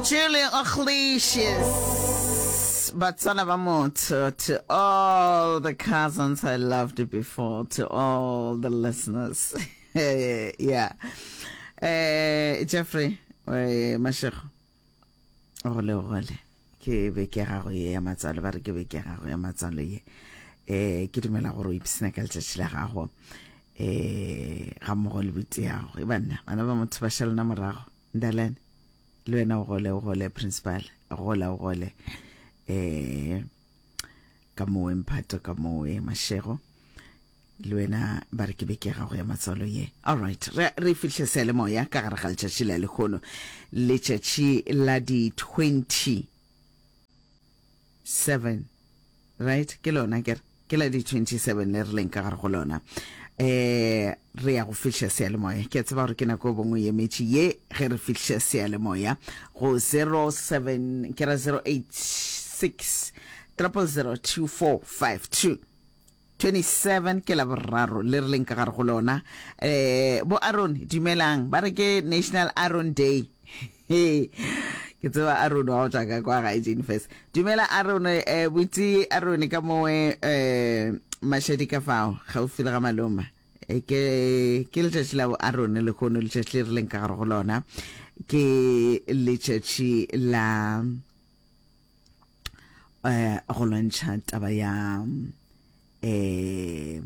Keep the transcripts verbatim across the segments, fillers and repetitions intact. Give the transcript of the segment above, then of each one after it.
Julian Ochlesius, Batsana Bamoto, to all the cousins I loved before, to all the listeners. Yeah. Uh, Jeffrey, uh, Mashekho. Ole ole. Ke be ke ga go ya matsalo ba re ke be ke ga go ya matsalo ye. Eh ke dumela gore o ipsena ka letšatši la gago. Eh ga mo le botse ya go. E bana, bana ba motho ba shalana morago. Ndalane. Le wena o gole o gole principal o gola o gole eh ka mo empato ka mo e Mashego le wena ba re ke be ke ga go ya matsalo ye. All right, re re fihle sele moya ka gare ga letšatši la le khono letšatši la di twenty-seven, right? Ke lona ke ke la di twenty-seven le re leng ka gare go lona. Eh re ya go fitlha sealemoya ke tseba gore ke nako bongwe ye metši ye ge re fitlha sealemoya go zero seven ke ra zero eight six zero zero two four five two twenty-seven ke la boraro le re leng ka gare go lona. Eh bo Aaron dumelang ba re ke National Aaron Day. Ke tseba Aaron wa tla ka kwa ga Jane first. Dumela Aaron eh buti Aaron ka mo eh Mashedi ka fao ga o file ga maloma e ke ke letšatši la Aaron le khono letšatši re leng ka gare go lona ke letšatši la eh go lwantšha taba ya eh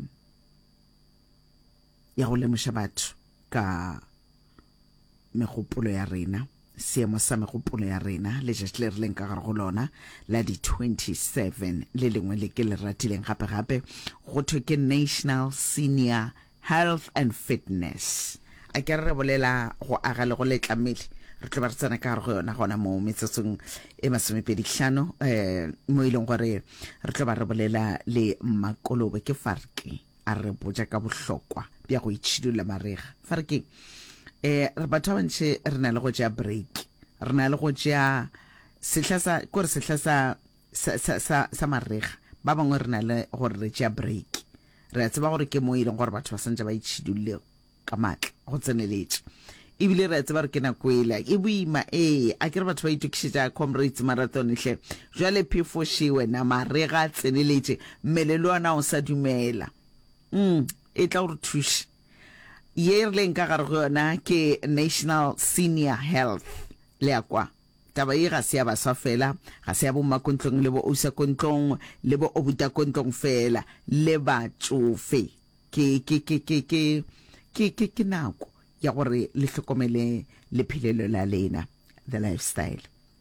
ya go lemoša batho ka megopolo ya rena seemo sa megopolo ya rena letšatši le re leng ka gare go lona la di twenty-seven le lengwe le ke le ratileng gape gape go thwe ke National Senior Health and Fitness. A ke re bolela go aga le go letlamele re tlo ba re tsena ka gare go yona gona mo metsotsong e masomepedi hlano eh mo ileng gore re tlo ba re bolela le Makolobe ke Farki a re botsa ka bohlokwa bja go itšhidola marega. Farki eh re batho ba ntse re na le go tšea break re na le go tšea sehla sa gore sehla sa sa sa sa marega ba bangwe re na le gore re tšea break re tseba gore ke mo ileng gore batho ba sentse ba itšhidulle ka matla go tseneletša ebile re tseba re ke nako ele e boima eh a ke re batho ba itukišetša Comrades Marathon hle jwale phefo she wena marega tseneletše mmele le wona o sa dumela mm e tla go thuša ye re leng ka gare go yona ke National Senior Health le akwa taba e ga se ya ba sa fela ga se ya bo makontlong le bo o sa kontlong le bo obuta kontlong fela le ba tsofe ke ke ke ke ke ke ke ke nako ya gore le hlokomele le philelo la lena the lifestyle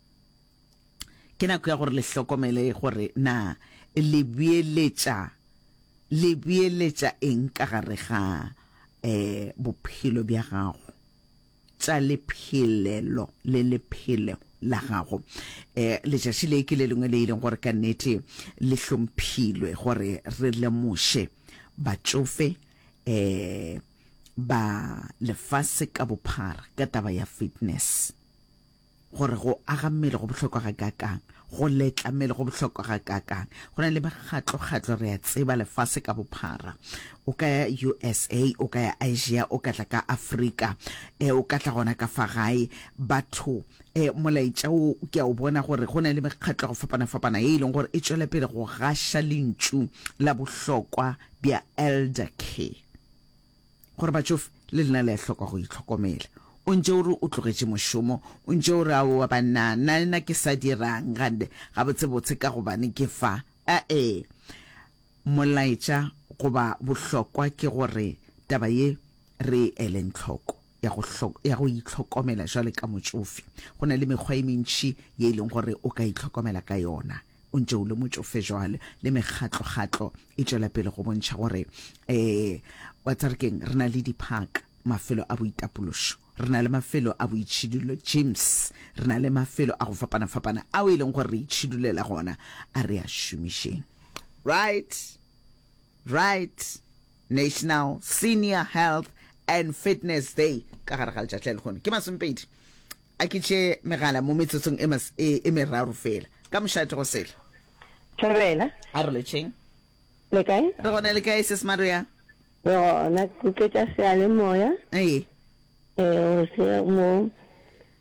ke nako ya gore le hlokomele gore na le bieletša le bieletša eng ka gare ga eh bophelo bja gago tša lephilelo le lephelo la gago eh letšatši le ke le lengwe le ileng gore ka nnete le hlomphilwe gore re lemoše batsofe eh ba lefase ka bophara ka taba ya fitness gore go aga mmele go bohlokwa ga kakang go letla mmele go bohlokwa ga kakang go na le megatlo gatlo re ya tseba lefase ka bophara o ka ya U S A o ka ya Asia o ka tla ka Africa eh o ka tla gona ka fa gae batho eh molaitša o ke o bona gore go na le megatlo go fapana fapana e ileng gore e tšwela pele go gasha lentšu la bohlokwa bja elder care gore batsofe le lena le hloka go itlhokomela o ntse o re o tlogetše mošomo o ntse o re a wa banna nna nna ke sa dirang gande ga botse botse ka gobane ke fa a e molaitša goba bohlokwa ke gore taba ye re eleng tlhoko ya go ya go itlhokomela jwale ka motsofe go na le mekgwa e mentši ye e leng gore o ka itlhokomela ka yona o ntse o le motsofe jwale le megatlo gatlo e tšwela pele go bontšha gore eh wa tsarkeng re na le diphaka mafelo a boitapološo re na le mafelo a boitšhidulo gyms re na le mafelo a go fapana fapana a o e leng gore re itšhidulela gona a re a šomišeng right right National Senior Health and Fitness Day ka gare ga letšatši le gone ke masompedi a ke tše megala mo metsotsong e meraro fela ka mošate go sela Thabela a re letšeng le kae re gona le kae Sis Maria yona ke tša sealemoya ee eh se mo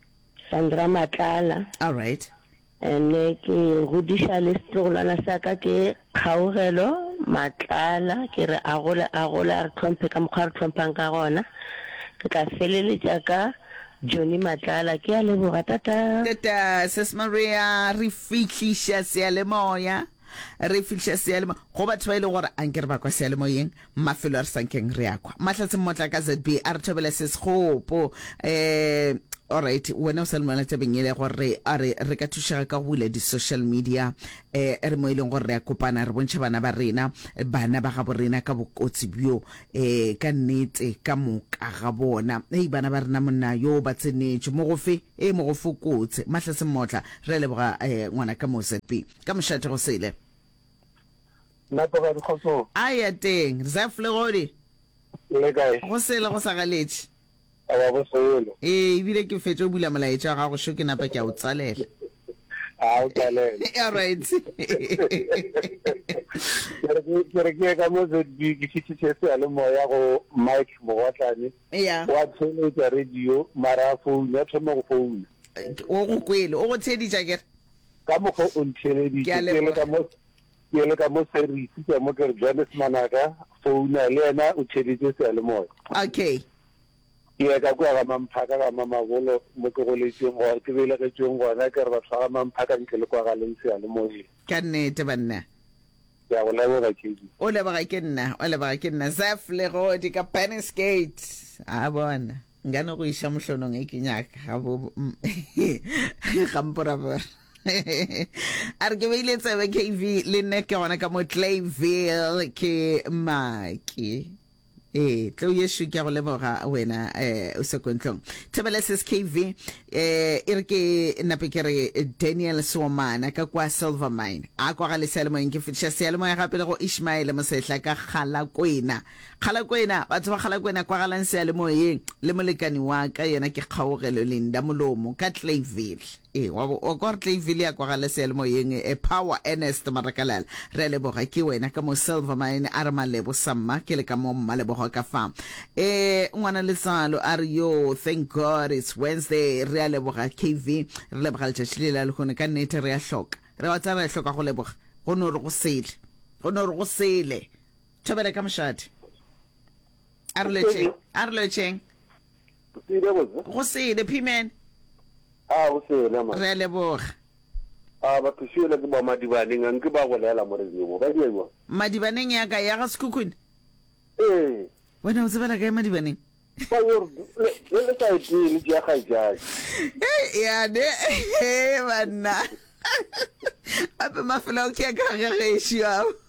Sandra Matlala. All right. Ene ke godisha le setlogolwana sa ka ke Kgaogelo Matlala ke re a gola a gola re tlhomphe ka mokgwa re tlhomphang ka gona ke tla feleletsa ka Johnny Matlala ke a leboga tata. Tata Sis Maria re fihlisha sealemoya re fihlisha sealemoya go batho ba ile gore ankere ba kwa sealemoyeng mafelo a re sankeng re akwa mahlatse mmotla ka Z B a re thobela se segopo eh alright wena o sa lmana tabeng ile gore a re re ka thuša ka go bula di social media eh re mo ile gore re a kopana re bontšha bana ba rena bana ba ga borena ka bokotsi bjo eh ka nnete ka moka ga bona ei bana ba rena monna yo ba tsenetse mo go fe e mo go fokotse mahlatse mmotla re leboga eh ngwana ka mo Z B ka mošate go sele nna ga di khotso aya teng za flegodi le kae go sele go sa galetše a ba solo eh bile ke fetse o bula molaetša ga go sho ke napa ke a o tsalela a o tsalela all right kere ke ka mo Z B ke fitse se ale moya go Mike Mogotlane ya wa tsene tsa radio mara phone ya thoma go phone o go kwele o go tsheditša kere ka mo go o ntshedi Ke a ke leboga. le ka mo ke le ka mo service ke mo ke Johannes Manaka phone le yena o tsheditse se ale moya okay ke ka kwa ga mamphaka ga mamagolo mo ke go letseng go ke bele ke tseng gona ke re ba tshwara mamphaka nke le kwa ga leng se ale moya ka nnete banna ya go leboga kedi o leboga ke nna o leboga ke nna Zaf Legodi ka Penskate a bona ngane go isha mohlonong e kenyaka ga bo gampora ba a re ke beile tsebe K V le nne ke gona ka mo Clayville ke Maki eh tlo yeshu ke go leboga wena eh o se kontlong thebele S K V eh e re ke nape ke re Daniel Somana ka kwa Silver Mine a kwa ga le selemo ke fitša selemo ya gape le go Ishmael Mosehla ka Kgalakwena Kgalakwena batho ba Kgalakwena kwa galang selemo yeng le molekani wa ka yena ke Kgaogelo Linda Molomo ka Clayville eh wa o kwa Clayville ya kwa ga le selemo yeng e Power Ernest Marakalala re leboga ke wena ka mo Silver Mine a re malebo samma ke le ka mo malebo ka fam eh ngwana letsalo are yo thank God it's Wednesday re a leboga K V re leboga le tšatši le le gone ka nnete re a hloka re wa tsara re hloka go leboga go no re go sele go no re go sele thobela ka mošate a re letseng a re letseng go sele pimen a o se na ma re a leboga a ba tshile ke ba madibaneng ang ke ba go lela mo re go ba diwa madibaneng ya ka ya ga sekhukhune eh wena o tsebela ka madibaneng ba yo le le ka itse ya ga ja eh ya de eh bana ape mafelo ke ka ga gesho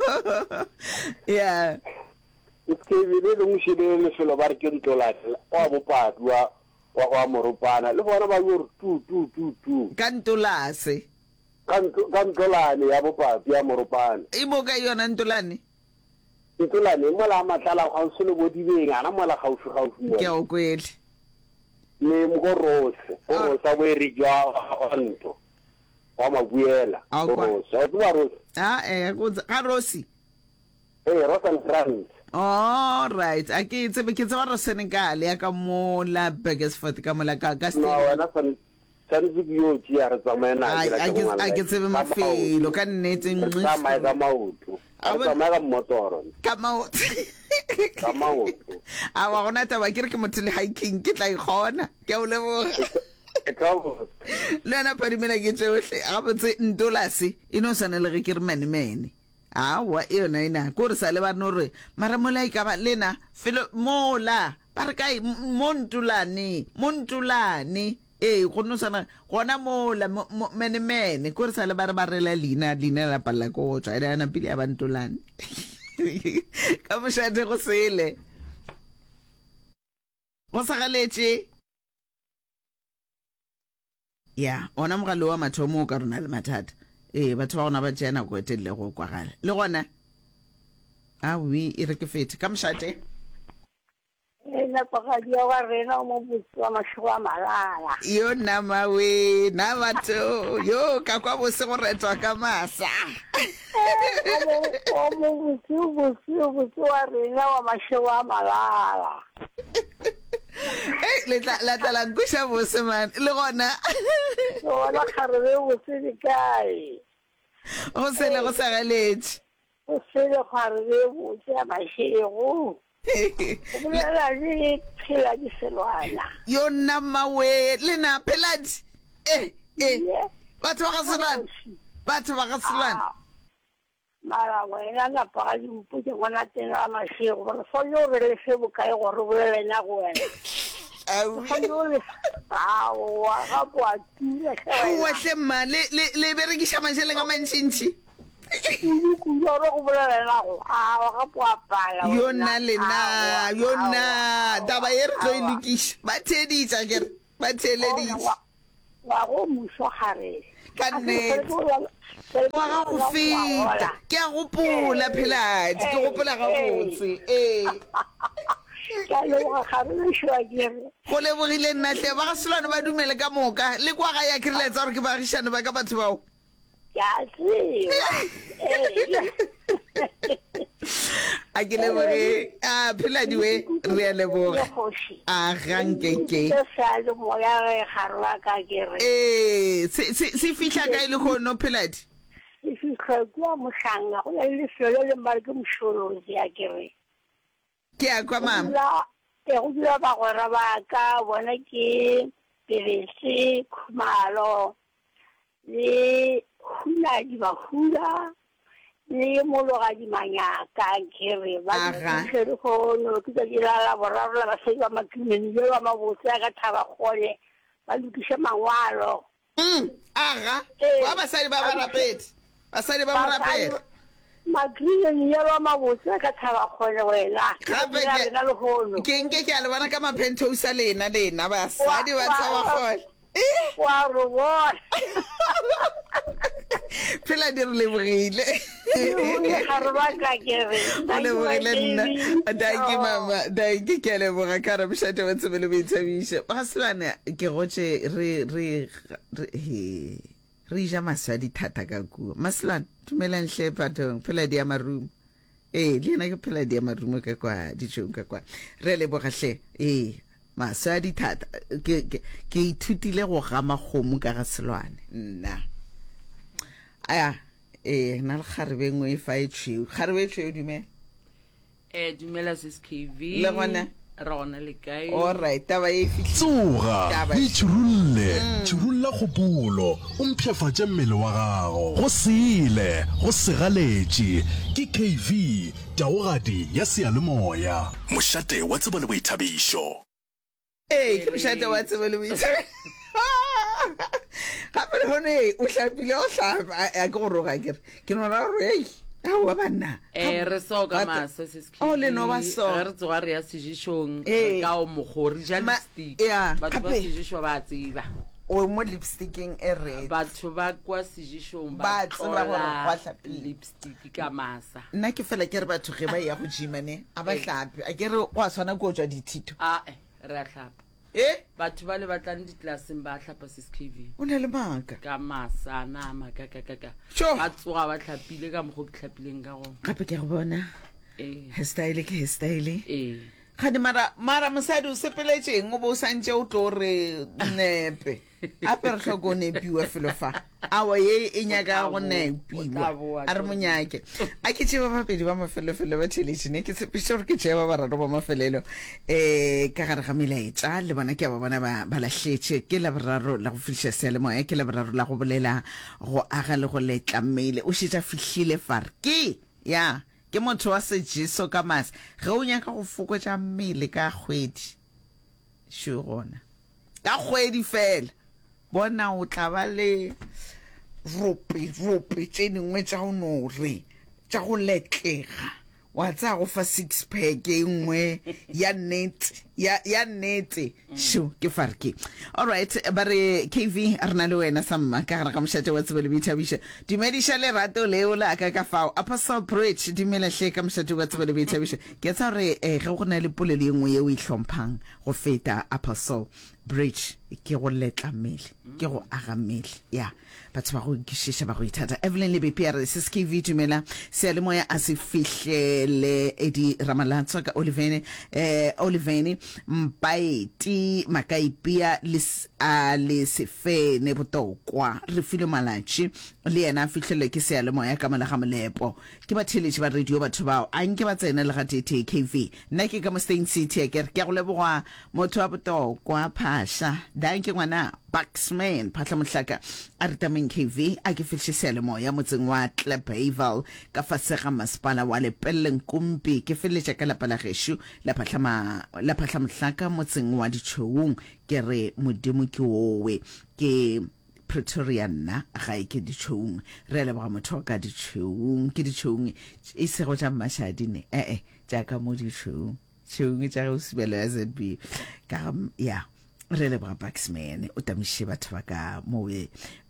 ya ke vile le moshile le felo ba re ke ntola wa bopatwa wa wa moropana le bona ba yo tu tu tu tu kantolase kanto kantolane ya bopatwa ya moropana e mo ka yona ntolane ntolane mo la matlala ga o se le bodibeng ana mo la ga o se ga o ke o kwele le mo go rose o sa bo ri jwa onto wa mabuela o so twa rose ah eh go ga rosi eh rosa grand all right a ke tsebe ke tseba Senegal ya ka mo la Begesford ka mo la ka ka no wena san san video ti ya re tsamena a ke a ke tsebe mafelo ka nnete ngqi ka mai ka mauto a ba ma ka motoro ka mauto ka mauto a wa gona taba ke re ke motho le hiking ke tla igona ke o leboga le na padi mena ke tsewe ga botse ntolase ino sana le ke re mane mane a wa yona ina go re sa le ba no re mara mola ka ba lena felo mola ba re kai montulane montulane eh go no sana gona mola mene mene go re sa le ba re ba rela lina lina la palla go tswa ena na pili ya bantulane ka mo shate go sele go sa galetse ya ona mogalo wa mathomo ka rona le mathata eh batho ba gona ba tsena go etelle go kwagala le gona a wi e re ke fete ka mošate e na pagadi ya wa rena mo botse wa mashoa malala yo nama we na batho yo ka kwa bo se go retwa ka masa o mo botse botse botse wa rena wa mashoa malala Eh le tla la tla la nkusha bose man le gona Wala kharebe o se di kae. go se le go sa galetse O se le kharebe o se a mashego. O bolela le phela di selwana. yo nna mawe le na peladi eh eh batho ba ga selwana batho ba ga selwana Mara wena na pa di mputse ngwana tena mashego. Ba so yo re le se bokae go re bolela na go wena. au Ah, wa ga bua tile wa hle ma le le le berekisha manjele ga mantšintši yo nna le na yo nna taba ye re tlo e lokiša ba theeditša kere ba theeleditša wa go muso gare ka nnete wa ga go feta ke a gopola pheladi ke gopola ga botse ee go lebogile nnatle ba ga selwane ba dumele ka moka le kwa ga ya kereletsa gore ke baagišane ba ka batho bao a ke leboge a pheladiwe re a leboga a gankeke ee se fitlha ka e le kgono pheladi se fitlha kua mohlanga go na le lefelo le mare ke mošolotse ya kere ke a kwa mama e go dula bagwera ba ka bona ke Pebetse Khumalo le Huladi Bahula le Mologadi Manyaka kere ba di go no ke tla dira la boraro la basadi ba makimeni le ba mabotse ka thaba gole ba lokisha mangwalo mm aga ba basadi ba ba rapete basadi ba ba rapete Magrini ya ba mabotse ka thaba gole wena gape na le hono ke nke ke a le bona ka maphento sa lena lena basadi ba tsa gole wa robot phela di re lebogile o lebogile nna danke mama danke ke a leboga ka re mošate wa tsebele boithabišo ba selwane ke gotse re re re ja maswadi thata ka kua maselwane dumelang hle pathong phela di ya marumo ee le yena ke phela di ya marumo ka kwa ditšong ka kwa re leboga hle ee maswadi thata ke ke ithutile go gama kgomo ka ga selwane nna aya eh na le kgarebe ngwe e fa e tshweu kgarebe tshweu dumela eh dumela sis K V le gona rona le kae all right taba e tsoga e tšhurulle tšhurulla kgopolo o mpšhafatše mmele wa gago go sele go segaletše ke K V taogadi ya seyalemoya mošate wa tsebo le boithabišo eh ke mošate wa tsebo le boithabišo gape le bone o hlapile o hlapa a ke go roga kere ke nona gore ei aowa banna eh re soka masa sis K V o le no ba so re tsoga re ya sejishong ka o mogori ja lipstick batho ba sejisho ba tseba o mo lipsticking e red batho ba kwa sejishong ba tseba gore ba hlapile lipstick ka masa nna ke fela ke re batho ge ba ya go jimane a ba hlape a ke re go a tshwana go tswa dithito a eh re a hlapa eh batho ba le batlang ditlaseng ba hlapa sis K V o ne le maka ka masa na maka ka ka ka Sure. ba tsoga ba hlapile ka mo go hlapileng ka go gape ke go bona eh hairstyle ke hairstyle eh ga di mara mara mosadi o sepeletseng o bo santse o tlo re nepe a per tlhoko nepiwa felo fa awa ye e nyaka go nepiwa a re monyake a ke tšeba babedi ba mafelofelo ba television ke tshepiše gore ke tšeba ba raro ba mafelelo um ka gare ga melaetša le bona ke a ba bona ba lahletse ke laboraro la go fitlha seyalemoya ke laboraro la go bolela go aga le go letla mmele o šetša fihlile fare ke ya ke motho wa sejeso ka mase ge o nyaka go fokotša mmele ka kgwedi šo gona ka kgwedi fela bona o tla ba le rope rope tše dingwe tša go nore tša go letlega wa tsa go fa six pack e nngwe ya net ya ya nete sho ke farke all right ba re K V a rena le wena samma ka gare ga mošate wa tsebo le boithabišo dumediša lerato leo la ka ka fao Apostle Bridge dumela hle ka mošate wa tsebo le boithabišo ke tsa gore ge go na le polelo e nngwe ye o e hlomphang go feta Apostle Bridge ke go letla mmele ke go aga mmele ya batho ba go ikishisha ba go ithata Evelyn Lebepi ya re sis K V dumela seyalemoya a se fihlele Edi Ramalantswa ka Olivene eh Olivene Mpaeti Makaipia a le sefene botokwa re file malatši le yena a fihlele ke sealemoya ka mola ga molepo ke batheletši ba radio batho bao a nke ba tsene le ga tete K V nna ke ka mo Stein City ke ke go leboga motho wa botokwa phasha danke ngwana Buxman phahla mohlaka a re tameng K V a ke fihle sealemoya motseng wa Klebeval ka fasega masepala wa lepelle nkumpi ke filetša ka lapa la geshu la phahla la phahla mohlaka motseng wa Ditšhoung ke re modimo ke owe ke Pretoria nna ga e ke Ditšhoung re leboga motho ka Ditšhoung ke Ditšhoung e se go tša mashadine eh eh jaaka mo Ditšhoung Ditšhoung tša go sibelo ya Z B ka ya re leboga Buxman o tamiše batho ba ka mo e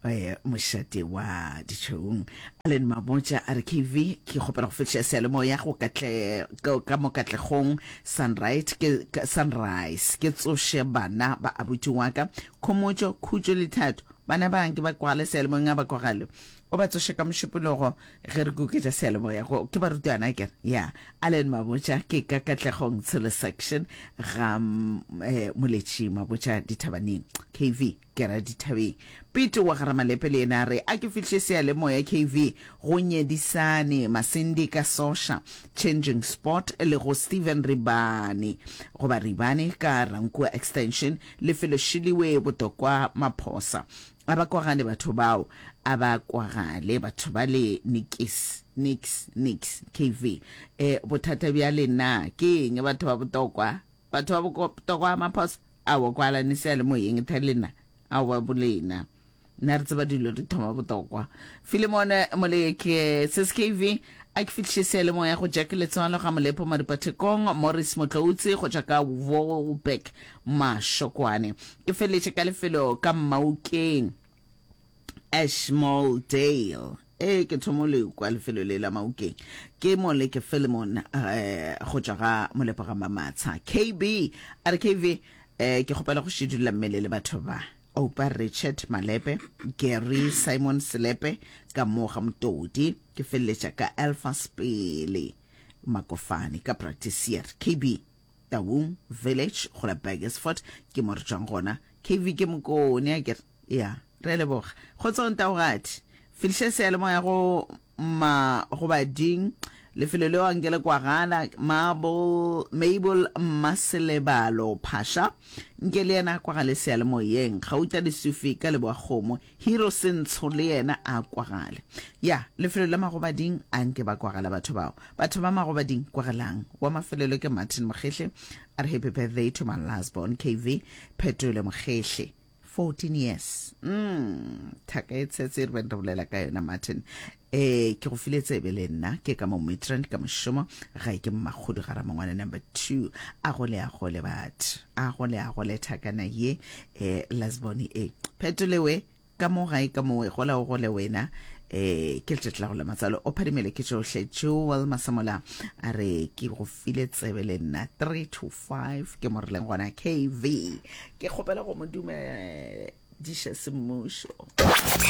mošate wa Ditšhoung Allen Mabotja a re K V ke kgopela go fetša sealemoya go katle ka mo katlegong sunrise ke sunrise ke tsoše bana ba abuti wa ka khomotšo khutšo le thato bana ba nke ba kwale sealemoya ba kwagale o ba tsoše ka mošupologo ge re kuketša sealemoya go ke barutwana ke ya Allen Mabotja ke ka katlegong tshele section ga moletši Mabotja dithabaneng K V ke ra dithabeng Pito wa gara malepe le ena re a ke fihle sealemoya K V go nyedisane Masindi ka Sosha changing spot le go Steven Ribane go ba Ribane ka Rankua extension le fellowshiliwe botokwa maphosa aba kwagale batho bao aba kwagale batho ba le nikis nix nix K V eh bothata bja lena ke eng batho ba botokwa batho ba botokwa maphosa awo kwala ni sealemoya eng thalena awa bulena na re tseba dilo di thoma botokwa Filemon Moleke S S K V a ke fitlhe sealemoya go Jack Letswalo ga molepo Maripatekong Morris Motlautsi go jaka Volbeck Mashokwane ke feletše ka lefelo ka Maukeng Ashmoledale e ke thomole kwa lefelo le la Maukeng ke Moleke Filemon eh go jaka molepo ga Mamatsa K B a re K V eh ke gopela go shidula mmele le batho ba Opa Richard Malepe Gary Simon Selepe ka moga mtodi ke felletša ka Alpha Spele Makofani ka practitioner K B Taung Village go la Bagersford ke mo re tswang gona K V ke mokone a ke ya re leboga go tsonta o gati fihle sealemoya go ma go bading lefelo le angele kwa gana Mabel Mabel Maselebalo Pasha ngele yena kwa gale sealemoyeng gauta le sufi ka le bwa khomo Hero Sentsho le yena a kwa gale ya lefelo la magobading anke ba kwa gala batho bao batho ba magobading kwa galang wa mafelelo ke Martin Mokgehle a re happy birthday to my last born K V Petole Mokgehle fourteen years mm thaka etsetse re benda bolela ka yona Martin eh ke go filetse be le nna ke ka mo mitrend ka moshomo ga ke mmagodi gara mangwana number two a go le a go le bat a go le a go le thakana ye eh Lasboni e Petolewe ka mo ga ka mo go la go le wena eh ke tletla go la matsalo o phadimele ke tsohle Joel Masamola a re ke go filetse be le nna three to five ke mo re leng gona K V ke gopela go modume disha semusho